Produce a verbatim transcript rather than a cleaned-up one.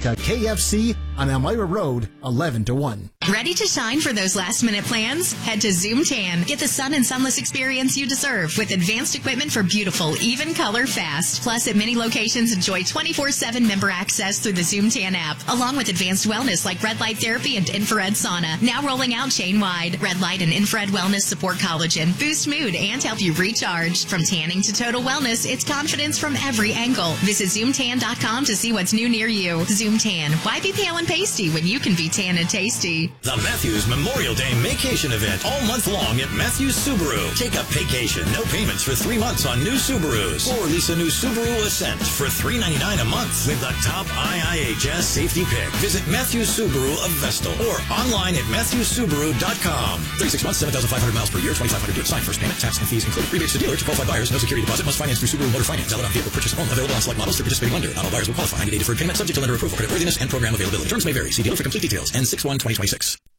to K F C on Elmira Road, eleven to one. Ready to shine for those last-minute plans? Head to Zoom Tan. Get the sun and sunless experience you deserve with advanced equipment for beautiful, even color fast. Plus, at many locations, enjoy twenty-four seven member access through the Zoom Tan app, along with advanced wellness like red light therapy and infrared sauna. Now rolling out chain-wide. Red light and infrared wellness support collagen, boost mood, and help you recharge. From tanning to total wellness, it's confidence from every angle. Visit zoom tan dot com to see what's new near you. Zoom Tan. Why be pale and pasty when you can be tan and tasty? The Matthews Memorial Day Vacation event all month long at Matthews Subaru. Take a vacation, no payments for three months on new Subarus. Or lease a new Subaru Ascent for three ninety-nine a month with the top I I H S safety pick. Visit Matthews Subaru of Vestal or online at matthews subaru dot com. thirty-six months, seven thousand five hundred miles per year, twenty-five hundred to sign. First payment, tax and fees included. Rebates to dealer to qualified buyers. No security deposit. Must finance through Subaru Motor Finance. Valid on vehicle purchase only. Available on select models through participating lender. Not all buyers will qualify. ninety-day deferred payment subject to lender approval. Creditworthiness and program availability. Terms may vary. See dealer for complete details. N six one twenty twenty-six.